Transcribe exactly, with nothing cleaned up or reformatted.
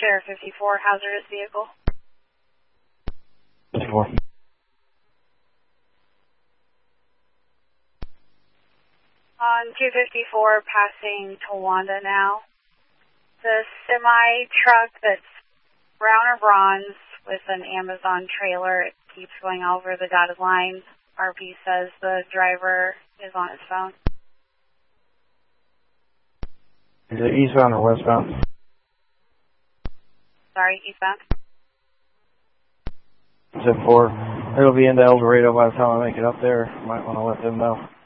Sheriff fifty-four, hazardous vehicle. fifty-four. On two fifty-four, passing Towanda now. The semi-truck that's brown or bronze with an Amazon trailer, it keeps going over the dotted lines. R P says the driver is on his phone. Is it eastbound or westbound? Sorry, eastbound. seven four. It'll be into El Dorado by the time I make it up there. Might want to let them know.